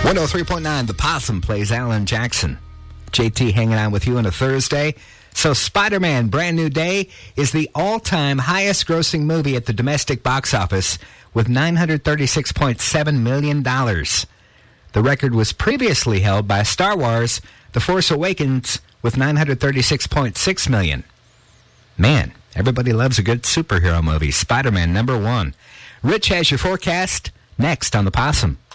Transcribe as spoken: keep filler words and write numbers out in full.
one oh three point nine, The Possum plays Alan Jackson. J T hanging out with you on a Thursday. So Spider-Man Brand New Day is the all-time highest-grossing movie at the domestic box office with nine hundred thirty-six point seven million dollars. The record was previously held by Star Wars The Force Awakens with nine hundred thirty-six point six million dollars. Man, everybody loves a good superhero movie. Spider-Man number one. Rich has your forecast next on The Possum.